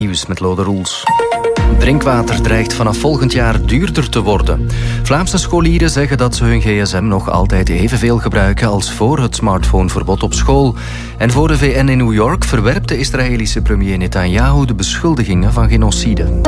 Nieuws met Lode Roels. Drinkwater dreigt vanaf volgend jaar duurder te worden. Vlaamse scholieren zeggen dat ze hun gsm nog altijd evenveel gebruiken als voor het smartphoneverbod op school. En voor de VN in New York verwerpt de Israëlische premier Netanyahu de beschuldigingen van genocide.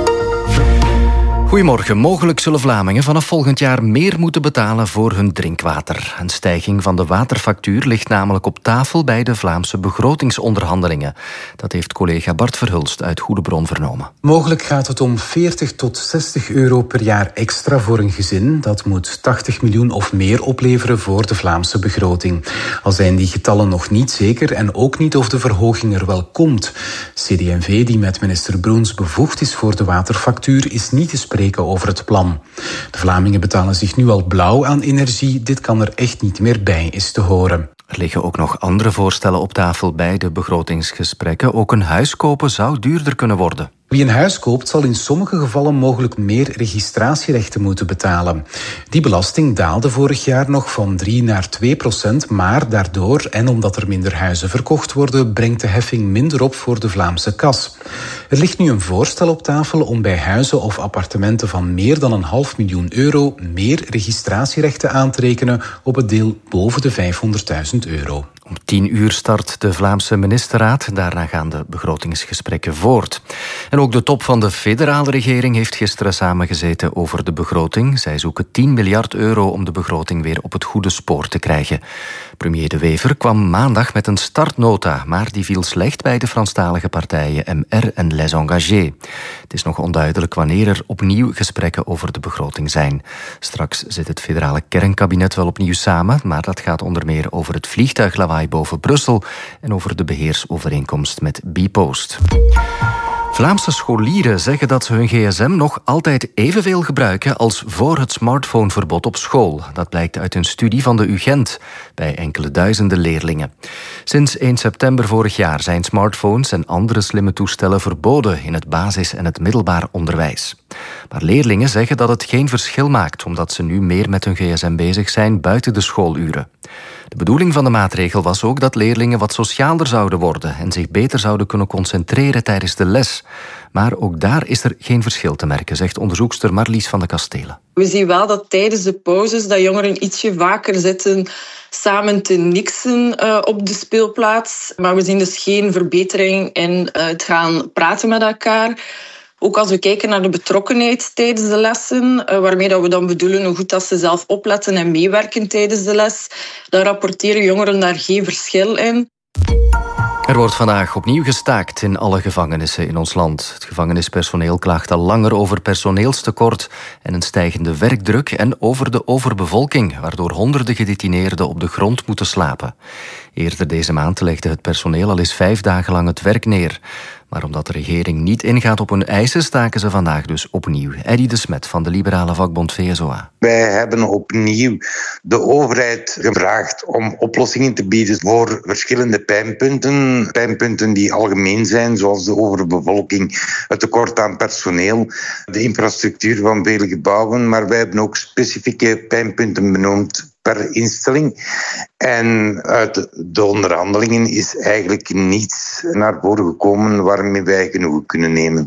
Goedemorgen. Mogelijk zullen Vlamingen vanaf volgend jaar meer moeten betalen voor hun drinkwater. Een stijging van de waterfactuur ligt namelijk op tafel bij de Vlaamse begrotingsonderhandelingen. Dat heeft collega Bart Verhulst uit Goede Bron vernomen. Mogelijk gaat het om 40 tot 60 euro per jaar extra voor een gezin. Dat moet 80 miljoen of meer opleveren voor de Vlaamse begroting. Al zijn die getallen nog niet zeker en ook niet of de verhoging er wel komt. CD&V, die met minister Broens bevoegd is voor de waterfactuur, is niet te spreken over het plan. De Vlamingen betalen zich nu al blauw aan energie. Dit kan er echt niet meer bij, is te horen. Er liggen ook nog andere voorstellen op tafel bij de begrotingsgesprekken. Ook een huis kopen zou duurder kunnen worden. Wie een huis koopt zal in sommige gevallen mogelijk meer registratierechten moeten betalen. Die belasting daalde vorig jaar nog van 3 naar 2%, maar daardoor en omdat er minder huizen verkocht worden, brengt de heffing minder op voor de Vlaamse kas. Er ligt nu een voorstel op tafel om bij huizen of appartementen van meer dan €500.000 meer registratierechten aan te rekenen op het deel boven de €500.000. Om 10 uur start de Vlaamse ministerraad. Daarna gaan de begrotingsgesprekken voort. En ook de top van de federale regering heeft gisteren samengezeten over de begroting. Zij zoeken €10 miljard om de begroting weer op het goede spoor te krijgen. Premier De Wever kwam maandag met een startnota, maar die viel slecht bij de Franstalige partijen MR en Les Engagés. Het is nog onduidelijk wanneer er opnieuw gesprekken over de begroting zijn. Straks zit het federale kernkabinet wel opnieuw samen, maar dat gaat onder meer over het vliegtuiglawaai boven Brussel en over de beheersovereenkomst met Bpost. Vlaamse scholieren zeggen dat ze hun gsm nog altijd evenveel gebruiken als voor het smartphoneverbod op school. Dat blijkt uit een studie van de UGent bij enkele duizenden leerlingen. Sinds 1 september vorig jaar zijn smartphones en andere slimme toestellen verboden in het basis- en het middelbaar onderwijs. Maar leerlingen zeggen dat het geen verschil maakt, omdat ze nu meer met hun gsm bezig zijn buiten de schooluren. De bedoeling van de maatregel was ook dat leerlingen wat socialer zouden worden en zich beter zouden kunnen concentreren tijdens de les. Maar ook daar is er geen verschil te merken, zegt onderzoekster Marlies van de Kastelen. We zien wel dat tijdens de pauzes dat jongeren ietsje vaker zitten samen te niksen op de speelplaats. Maar we zien dus geen verbetering in het gaan praten met elkaar. Ook als we kijken naar de betrokkenheid tijdens de lessen, waarmee dat we dan bedoelen hoe goed dat ze zelf opletten en meewerken tijdens de les, dan rapporteren jongeren daar geen verschil in. Er wordt vandaag opnieuw gestaakt in alle gevangenissen in ons land. Het gevangenispersoneel klaagt al langer over personeelstekort en een stijgende werkdruk en over de overbevolking, waardoor honderden gedetineerden op de grond moeten slapen. Eerder deze maand legde het personeel al eens 5 dagen lang het werk neer. Maar omdat de regering niet ingaat op hun eisen, staken ze vandaag dus opnieuw. Eddy de Smet van de liberale vakbond VSOA. Wij hebben opnieuw de overheid gevraagd om oplossingen te bieden voor verschillende pijnpunten. Pijnpunten die algemeen zijn, zoals de overbevolking, het tekort aan personeel, de infrastructuur van vele gebouwen. Maar wij hebben ook specifieke pijnpunten benoemd per instelling. En uit de onderhandelingen is eigenlijk niets naar voren gekomen waarmee wij genoegen kunnen nemen.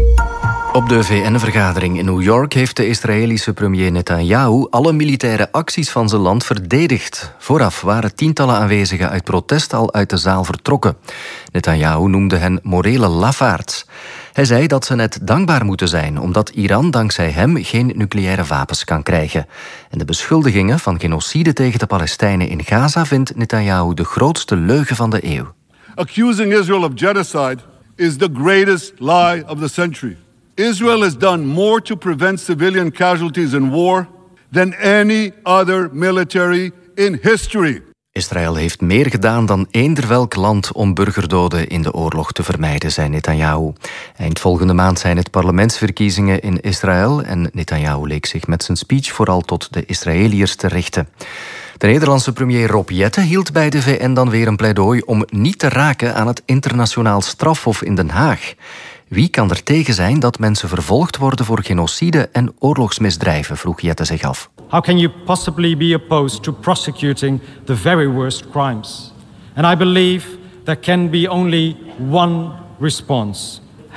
Op de VN-vergadering in New York heeft de Israëlische premier Netanyahu alle militaire acties van zijn land verdedigd. Vooraf waren tientallen aanwezigen uit protest al uit de zaal vertrokken. Netanyahu noemde hen morele lafaards. Hij zei dat ze net dankbaar moeten zijn, omdat Iran dankzij hem geen nucleaire wapens kan krijgen. En de beschuldigingen van genocide tegen de Palestijnen in Gaza vindt Netanyahu de grootste leugen van de eeuw. Accusing Israel of genocide is the greatest lie of the century. Israel has done more to prevent civilian casualties in war than any other military in history. Israël heeft meer gedaan dan eender welk land om burgerdoden in de oorlog te vermijden, zei Netanyahu. Eind volgende maand zijn het parlementsverkiezingen in Israël en Netanyahu leek zich met zijn speech vooral tot de Israëliërs te richten. De Nederlandse premier Rob Jetten hield bij de VN dan weer een pleidooi om niet te raken aan het internationaal strafhof in Den Haag. Wie kan er tegen zijn dat mensen vervolgd worden voor genocide en oorlogsmisdrijven, vroeg Jetten zich af. How can you possibly be opposed to prosecuting the very worst crimes? And I believe there can be only one response.